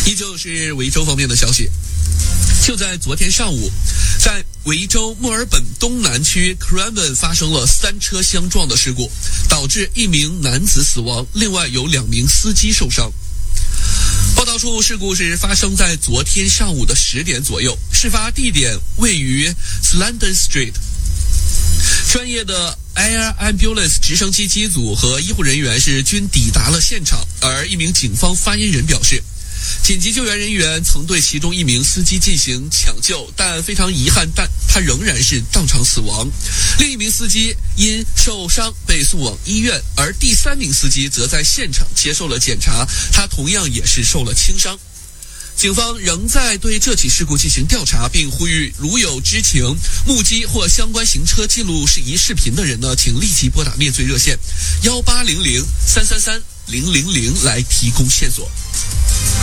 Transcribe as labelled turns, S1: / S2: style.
S1: 依旧是维州方面的消息。就在昨天上午，在维州墨尔本东南区 Cranbourne 发生了3车相撞的事故，导致1名男子死亡，另外有2名司机受伤。报道称，事故是发生在昨天上午的10点左右，事发地点位于 Slanden Street。专业的 Air Ambulance 直升机机组和医护人员均抵达了现场，而一名警方发言人表示，紧急救援人员曾对其中1名司机进行抢救，但非常遗憾，他仍然是当场死亡。另1名司机因受伤被送往医院，而第3名司机则在现场接受了检查，他同样也是受了轻伤。警方仍在对这起事故进行调查，并呼吁如有知情、目击或相关行车记录适宜视频的人请立即拨打灭罪热线1800-333-000来提供线索。